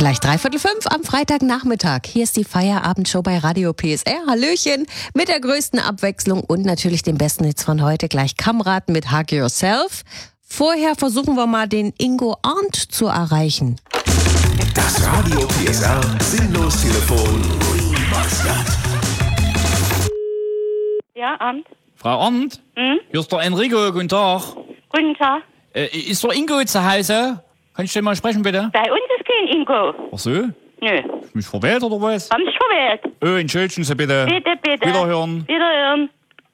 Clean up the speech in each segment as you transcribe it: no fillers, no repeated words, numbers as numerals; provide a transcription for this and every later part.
Gleich 4:45 am Freitagnachmittag. Hier ist die Feierabendshow bei Radio PSR. Hallöchen mit der größten Abwechslung und natürlich den besten Hits von heute. Gleich Kamrat mit Hug Yourself. Vorher versuchen wir mal den Ingo Arndt zu erreichen. Das Radio PSR Sinnlos-Telefon. Ja, Arndt. Frau Arndt? Hier ist der Enrico, guten Tag. Guten Tag. Ist der Ingo zu Hause? Kann ich den mal sprechen, bitte? Bei uns ist kein Ingo. Ach so? Nö. Ist mich verwählt oder was? Haben Sie verwählt? Oh, entschuldigen Sie bitte. Bitte, bitte. Wiederhören. Wiederhören.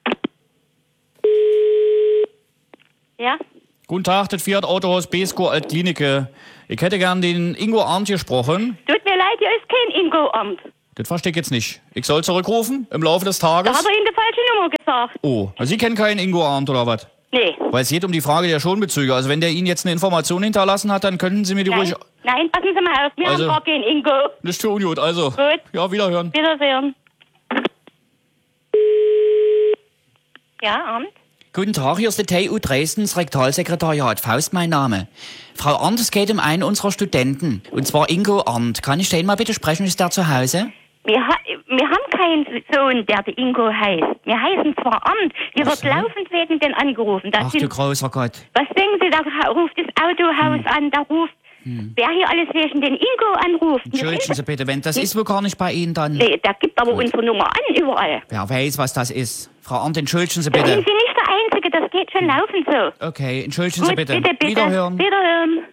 Ja? Guten Tag, das Fiat Autohaus Besko Altklinike. Ich hätte gern den Ingo Arndt gesprochen. Tut mir leid, hier ist kein Ingo, Arndt. Das verstehe ich jetzt nicht. Ich soll zurückrufen im Laufe des Tages? Da hat er Ihnen die falsche Nummer gesagt. Oh, also Sie kennen keinen Ingo Arndt oder was? Nee. Weil es geht um die Frage der Schonbezüge. Also wenn der Ihnen jetzt eine Information hinterlassen hat, dann könnten Sie mir die ruhig... Nein, passen Sie mal auf. Wir Also- haben gar keinen Ingo. Nicht für ungut, also. Gut. Ja, wiederhören. Wiedersehen. Ja, Arndt? Guten Tag, hier ist der TU Dresdens Rektalsekretariat. Faust mein Name. Frau Arndt, es geht um einen unserer Studenten. Und zwar Ingo Arndt. Kann ich den mal bitte sprechen? Ist der zu Hause? Wir haben keinen Sohn, der Ingo heißt. Wir heißen zwar Arndt. Hier wird laufend wegen den angerufen. Ach du großer Gott. Was denken Sie, da ruft das Autohaus an, da ruft, wer hier alles wegen den Ingo anruft. Entschuldigen Sie bitte, wenn das ist wohl gar nicht bei Ihnen, dann... Nee, der gibt aber unsere Nummer an, überall. Wer weiß, was das ist. Frau Arndt, entschuldigen Sie Da sind bitte. Sie nicht der Einzige, das geht schon laufend so. Okay, entschuldigen Sie Gut, bitte. bitte. Wiederhören. Wiederhören.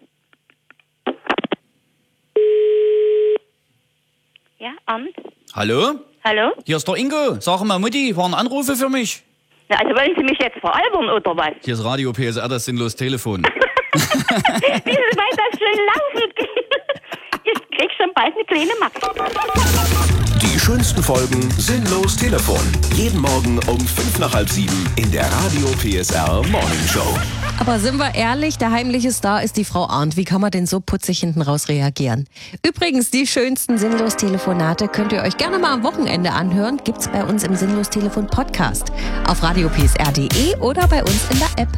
Ja, Arndt? Hallo? Hallo? Hier ist der Ingo. Sag mal, Mutti, waren Anrufe für mich? Na, also wollen Sie mich jetzt veralbern, oder was? Hier ist Radio PSR, das Sinnlos-Telefon. Wie weit das schon laufend geht. Ich krieg schon bald eine kleine Max. Die schönsten Folgen Sinnlos-Telefon. Jeden Morgen um 6:55 in der Radio PSR Morning Show. Aber sind wir ehrlich, der heimliche Star ist die Frau Arndt. Wie kann man denn so putzig hinten raus reagieren? Übrigens, die schönsten Sinnlos-Telefonate könnt ihr euch gerne mal am Wochenende anhören. Gibt's bei uns im Sinnlos-Telefon-Podcast. Auf radiopsr.de oder bei uns in der App.